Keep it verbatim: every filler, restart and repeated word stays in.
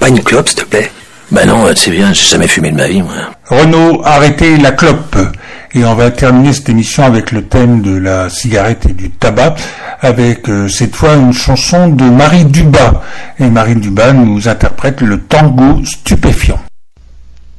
pas une clope, s'il te plaît? Ben non, c'est bien, j'ai jamais fumé de ma vie, moi. Renaud, arrêtez la clope. Et on va terminer cette émission avec le thème de la cigarette et du tabac, avec euh, cette fois une chanson de Marie Dubas. Et Marie Dubas nous interprète le tango stupéfiant.